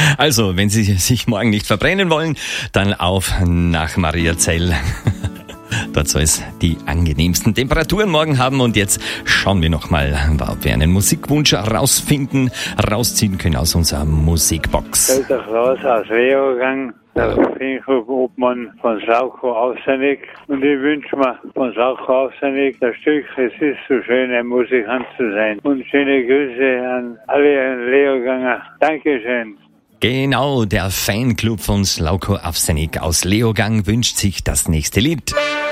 Also, wenn Sie sich morgen nicht verbrennen wollen, dann auf nach Mariazell. Dort soll es die angenehmsten Temperaturen morgen haben. Und jetzt schauen wir nochmal, ob wir einen Musikwunsch rausziehen können aus unserer Musikbox. Das ist der Klaus aus Leogang, der Finchhof-Obmann von Sauko Aufsenig. Und ich wünsche mir von Sauko Aufsenig das Stück "Es ist so schön, ein Musikant zu sein". Und schöne Grüße an alle Leoganger. Dankeschön. Genau, der Fanclub von Slauko Avsenik aus Leogang wünscht sich das nächste Lied.